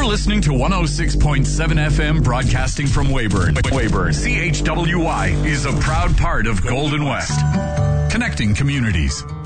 You're listening to 106.7 FM broadcasting from Weyburn. CHWY is a proud part of Golden West. Connecting communities.